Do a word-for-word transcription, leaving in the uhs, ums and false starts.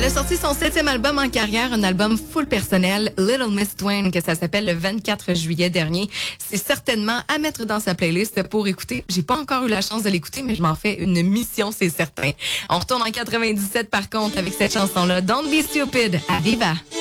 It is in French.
Elle a sorti son septième album en carrière, un album full personnel, Little Miss Twain, que ça s'appelle le vingt-quatre juillet dernier. C'est certainement à mettre dans sa playlist pour écouter. J'ai pas encore eu la chance de l'écouter, mais je m'en fais une mission, c'est certain. On retourne en quatre-vingt-dix-sept par contre avec cette chanson-là, Don't Be Stupid, à Viva.